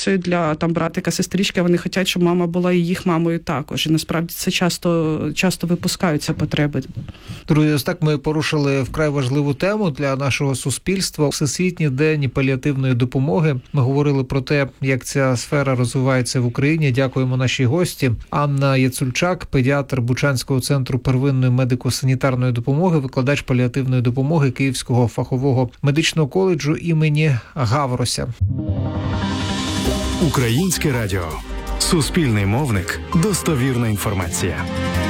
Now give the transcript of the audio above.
інформацію для там братика, сестрички, вони хочуть, щоб мама була і їх мамою також. І насправді це часто випускаються потреби. Друзі, ось так ми порушили вкрай важливу тему для нашого суспільства. Всесвітній день паліативної допомоги. Ми говорили про те, як ця сфера розвивається в Україні. Дякуємо нашій гості. Анна Яцульчак, педіатр Бучанського центру первинної медико-санітарної допомоги, викладач паліативної допомоги Київського фахового медичного коледжу імені Гаврося. Українське радіо. Суспільний мовник. Достовірна інформація.